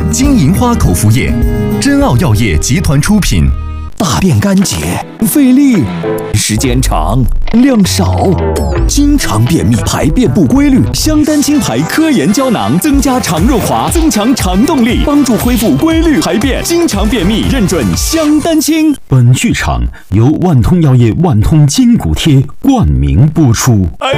金银花口服液，真奥药业集团出品。 大便干结，费力，时间长，量少，经常便秘，排便不规律。香丹清排科研胶囊增加肠润滑，增强肠动力，帮助恢复规律排便。经常便秘，认准香丹清。 本剧场由万通药业万通筋骨贴冠名播出。